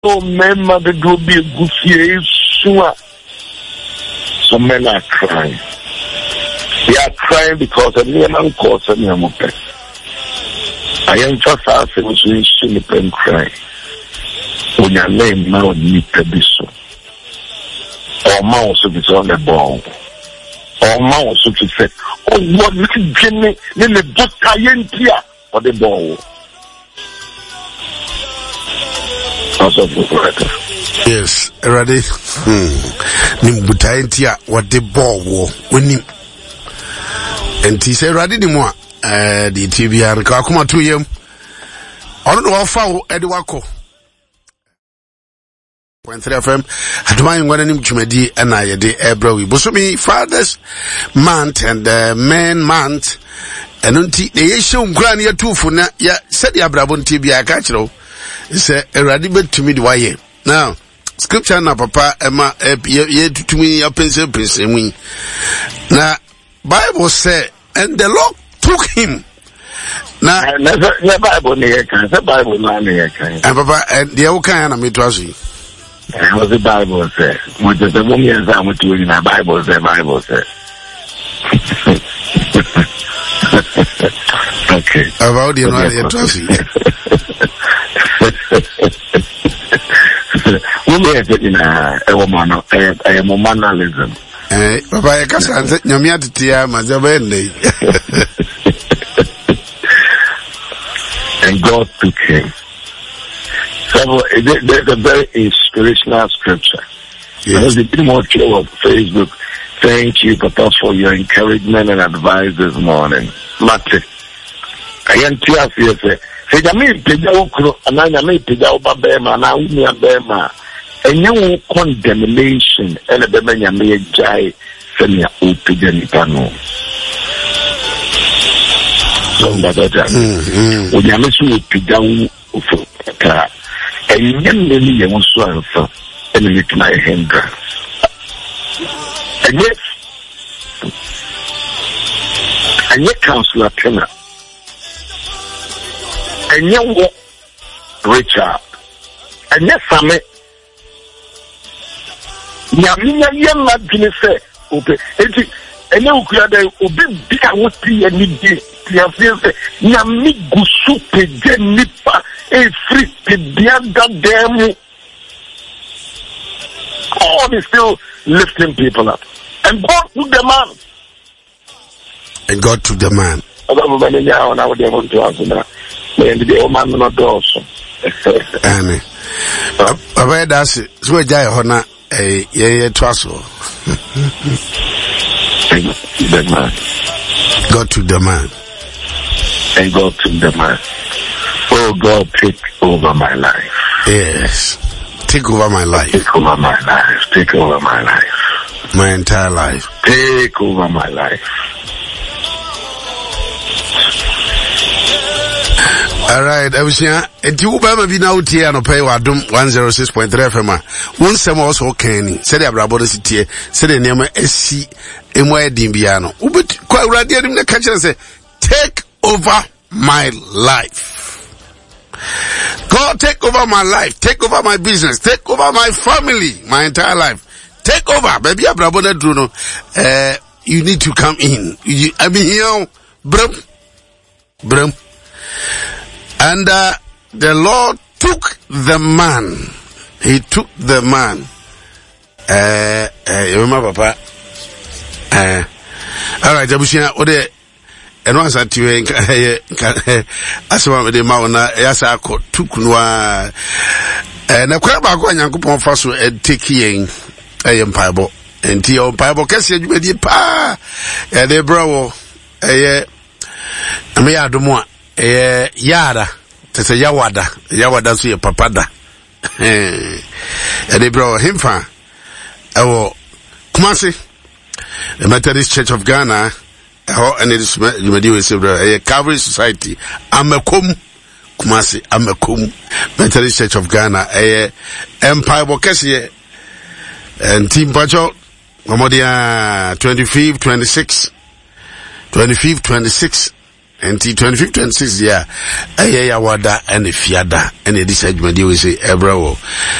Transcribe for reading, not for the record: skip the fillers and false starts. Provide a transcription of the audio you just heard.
So men are the do be goofy. Some men are crying. They are crying because a man calls a name of it. I emphasize it was in Shinipen crying. When your name now need to be so. Or mouse if it's on the ball. Or mouse if it's say, oh, what little Jenny, then the book I ain't here for the ball. Yes, ready. Nimbutaintia what the ball war when him. And he said, ready the more. The TV and Kakuma to him. I don't know how far Edwako. 0.3 FM. Admire one name Chumedi and I de Ebro. Bosomi Father's month and men month. And until the issue granny two for na ya said the Abrabon TV I catch it. Say a radical to me the way. Now, scripture na papa Emma ye to me your pencil prince and win. Now, Bible say, and the Lord took him. Now, never Bible near can, the Bible not near can. And papa, and the old kind of me trust you. And what the Bible says, which is the woman as I'm with you in the Bible says, okay. About the another trust you. Women in a woman, a womanalism. Papa, I can't say, Yamia to Tia, Mazabende. And God took him. So, there's a very inspirational scripture. Yes. The people more show of Facebook. Thank you, Papa, for your encouragement and advice this morning. Mate, I am tearful. Say, Yami, Pidao, and I may Pidao Bema, and I will Bema. And you condemnation, and a Bemania may jai, send your open panel. When you miss you, Pidao, and young lady, and so and it my hindrance. And yet, Counselor Tenor, and young Richard, and yes, Sammy. Yamina yamma dinese ope enti ene okura da obi bia woti ani di tia fiese nyami gusu peje nipa e free pedia gademu. God is still lifting people up, and God took the man. And God took the man. Now we want to answer that. And the old man not also. Amen. Aba that's so we jai hona. Yeah, twasso. The man. God took the man. And God took the man. Oh, God, take over my life. Yes. Take over my life. Take over my life. Take over my life. My entire life. Take over my life. All right, Abusia. Enti Obama bi na utie anopai wadom 106.3 FM. Won sem also kan said abrabo no sitie said nneema asi emu adin bia no. Ubet kwa urade adim na ka kire say take over my life. God, take over my life, take over my business, take over my family, my entire life. Take over. Baby abrabo na dru no. You need to come in. I mean here brum. And the Lord took the man. He took the man. You remember, Papa? All right, Jabushina, ode, and once at you, as one with the Mauna, Yasako, Tukunwa, and a crab are going to put first and take in a empire. And Tio Bible Cassia, you made it pa, and a bro, a mea dumois. Yada, to say Yawada, so your papada. And they brought him for Kumasi, the Methodist Church of Ghana, and it is a Calvary Society. Amakum Kumasi, Amakum, Methodist Church of Ghana, a Empire Bokessie, and Team Pacho, Momodia 25, 26. and 25 26 year ya wada and fiada and the said we say ebro